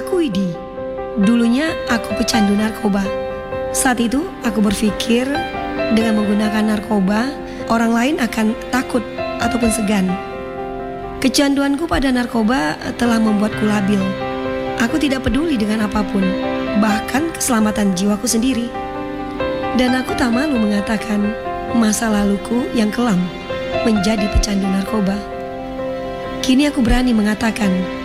Aku Widi. Dulunya aku pecandu narkoba. Saat itu aku berpikir dengan menggunakan narkoba, orang lain akan takut ataupun segan. Kecanduanku pada narkoba telah membuatku labil. Aku tidak peduli dengan apapun, bahkan keselamatan jiwaku sendiri. Dan aku tak malu mengatakan masa laluku yang kelam menjadi pecandu narkoba. Kini aku berani mengatakan